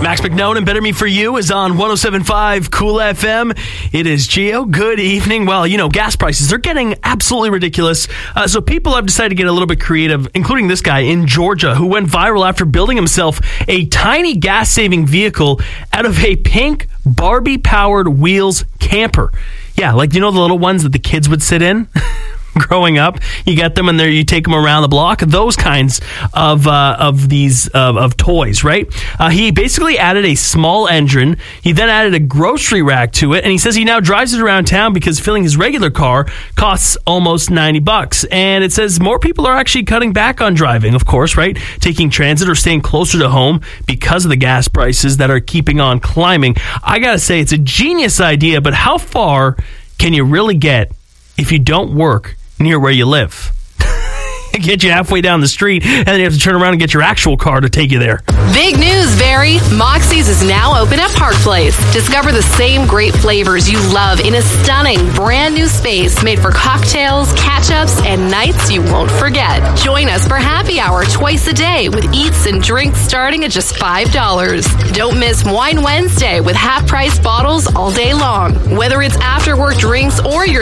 Max McNone and Better Me For You is on 107.5 Cool FM. It is Gio. Good evening. Well, gas prices are getting absolutely ridiculous. So people have decided to get a little bit creative, including this guy in Georgia who went viral after building himself a tiny gas-saving vehicle out of a pink Barbie-powered wheels camper. Yeah, like, the little ones that the kids would sit in? Growing up, you get them and you take them around the block. Those kinds of toys, right? He basically added a small engine. He then added a grocery rack to it, and he says he now drives it around town because filling his regular car costs almost $90. And it says more people are actually cutting back on driving, of course, right? Taking transit or staying closer to home because of the gas prices that are keeping on climbing. I gotta say, it's a genius idea, but how far can you really get if you don't work near where you live? Get you halfway down the street, and then you have to turn around and get your actual car to take you there. Big news, Barry. Moxie's is now open at Park Place. Discover the same great flavors you love in a stunning, brand new space made for cocktails, catch-ups, and nights you won't forget. Join us for happy hour twice a day with eats and drinks starting at just $5. Don't miss Wine Wednesday with half-price bottles all day long. Whether it's after-work drinks or your